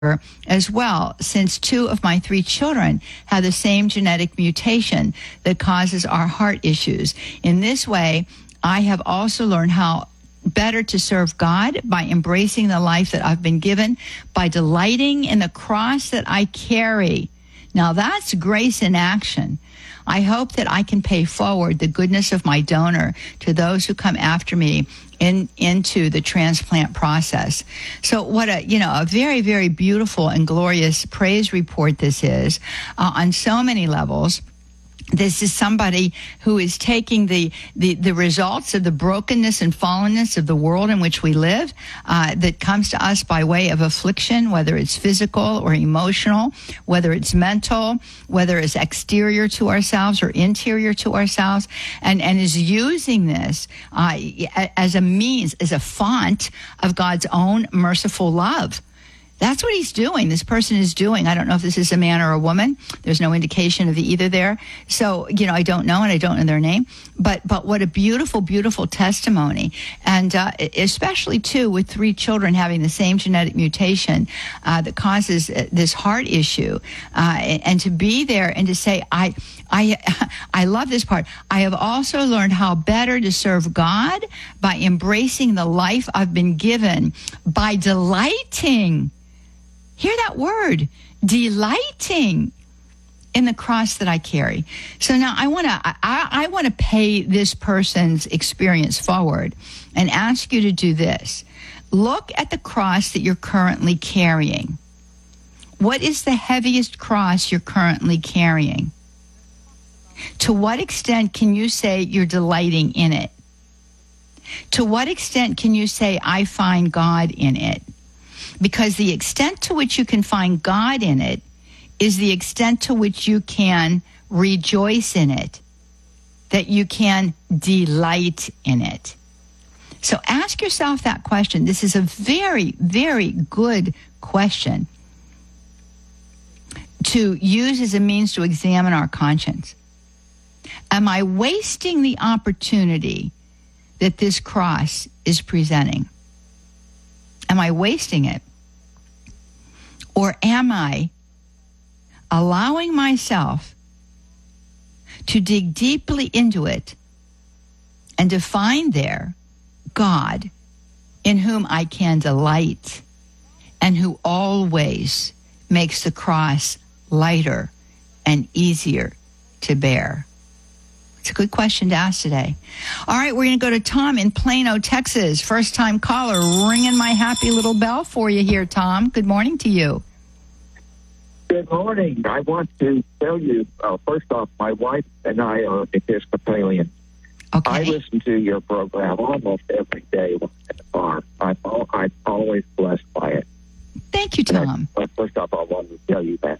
as well, since 2 of my 3 children have the same genetic mutation that causes our heart issues. In this way, I have also learned how better to serve God by embracing the life that I've been given, by delighting in the cross that I carry. Now that's grace in action. I hope that I can pay forward the goodness of my donor to those who come after me into the transplant process. So what a very, very beautiful and glorious praise report this is on so many levels. This is somebody who is taking the results of the brokenness and fallenness of the world in which we live that comes to us by way of affliction, whether it's physical or emotional, whether it's mental, whether it's exterior to ourselves or interior to ourselves, and is using this as a means, as a font of God's own merciful love. That's what he's doing. This person is doing. I don't know if this is a man or a woman. There's no indication of either there. So, I don't know, and I don't know their name. But what a beautiful, beautiful testimony. And especially, too, with 3 children having the same genetic mutation that causes this heart issue. And to be there and to say, I love this part. I have also learned how better to serve God by embracing the life I've been given, by delighting. Hear that word, delighting in the cross that I carry. So now I want to pay this person's experience forward and ask you to do this. Look at the cross that you're currently carrying. What is the heaviest cross you're currently carrying? To what extent can you say you're delighting in it? To what extent can you say, I find God in it? Because the extent to which you can find God in it is the extent to which you can rejoice in it, that you can delight in it. So ask yourself that question. This is a very, very good question to use as a means to examine our conscience. Am I wasting the opportunity that this cross is presenting? Am I wasting it? Or am I allowing myself to dig deeply into it and to find there God in whom I can delight and who always makes the cross lighter and easier to bear? It's a good question to ask today. All right, we're going to go to Tom in Plano, Texas. First-time caller, ringing my happy little bell for you here, Tom. Good morning to you. Good morning. I want to tell you, first off, my wife and I are Episcopalians. Okay. I listen to your program almost every day when I'm at the farm. I'm always blessed by it. Thank you, Tom. First off, I wanted to tell you that.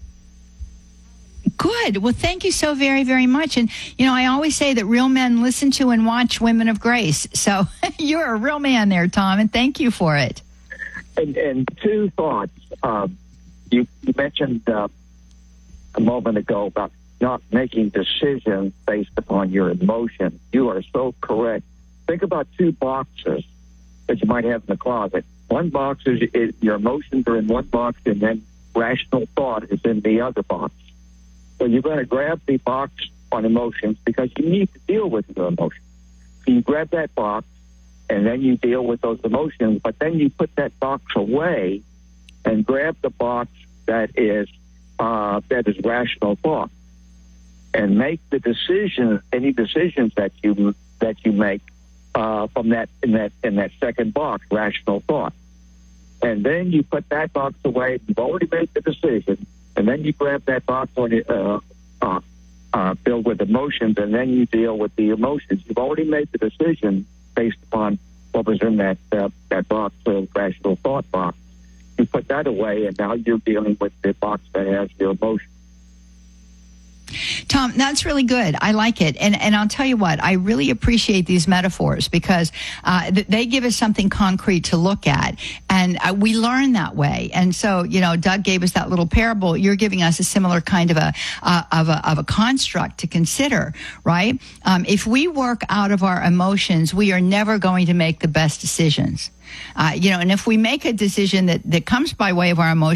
Good. Well, thank you so very, very much. And, I always say that real men listen to and watch women of grace. So you're a real man there, Tom, and thank you for it. And 2 thoughts. You mentioned a moment ago about not making decisions based upon your emotions. You are so correct. Think about 2 boxes that you might have in the closet. One box is your emotions are in one box, and then rational thought is in the other box. So you're going to grab the box on emotions because you need to deal with your emotions. So you grab that box, and then you deal with those emotions, but then you put that box away and grab the box that is rational thought, and make the decision, any decisions that you make from that in that second box, rational thought, and then you put that box away. You've already made the decision, and then you grab that box on filled with emotions, and then you deal with the emotions. You've already made the decision based upon what was in that box, the rational thought box. You put that away, and now you're dealing with the box that has your emotions. Tom, that's really good. I like it. And I'll tell you what, I really appreciate these metaphors because they give us something concrete to look at. And we learn that way. And so, Doug gave us that little parable. You're giving us a similar kind of a construct to consider, right? If we work out of our emotions, we are never going to make the best decisions. And if we make a decision that comes by way of our emotions,